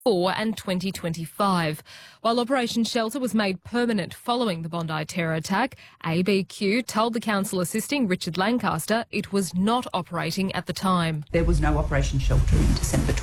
and 2025. While Operation Shelter was made permanent following the Bondi terror attack, ABQ told the council assisting Richard Lancaster it was not operating at the time. There was no Operation Shelter in December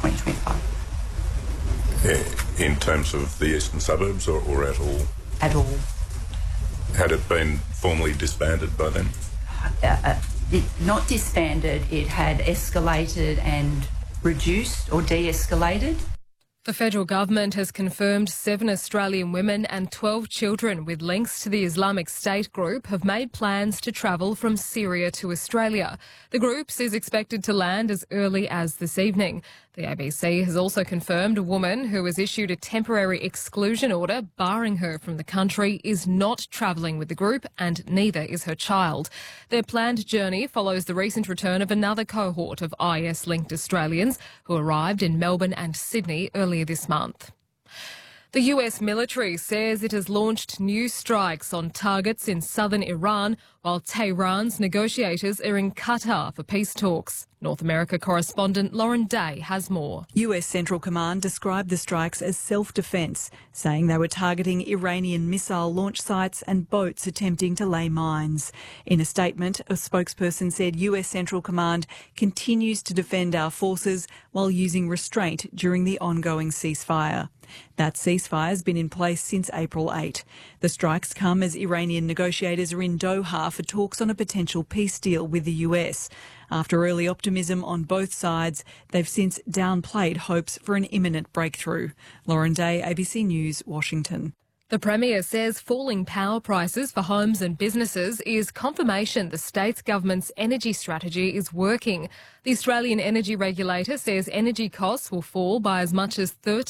2025. In terms of the eastern suburbs or at all? At all. Had it been formally disbanded by then? Not disbanded, it had escalated and reduced or de-escalated. The federal government has confirmed 7 Australian women and 12 children with links to the Islamic State group have made plans to travel from Syria to Australia. The group is expected to land as early as this evening. The ABC has also confirmed a woman who was issued a temporary exclusion order barring her from the country is not travelling with the group, and neither is her child. Their planned journey follows the recent return of another cohort of IS-linked Australians who arrived in Melbourne and Sydney earlier this month. The US military says it has launched new strikes on targets in southern Iran, while Tehran's negotiators are in Qatar for peace talks. North America correspondent Lauren Day has more. US Central Command described the strikes as self-defence, saying they were targeting Iranian missile launch sites and boats attempting to lay mines. In a statement, a spokesperson said US Central Command continues to defend our forces while using restraint during the ongoing ceasefire. That ceasefire has been in place since April 8. The strikes come as Iranian negotiators are in Doha for talks on a potential peace deal with the US. After early optimism on both sides, they've since downplayed hopes for an imminent breakthrough. Lauren Day, ABC News, Washington. The Premier says falling power prices for homes and businesses is confirmation the state's government's energy strategy is working. The Australian Energy Regulator says energy costs will fall by as much as